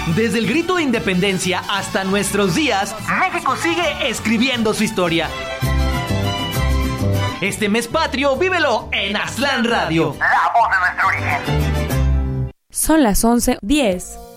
Desde el grito de independencia hasta nuestros días, México sigue escribiendo su historia. Este mes patrio, vívelo en Aztlán Radio. La voz de nuestro origen. Son las 11:10.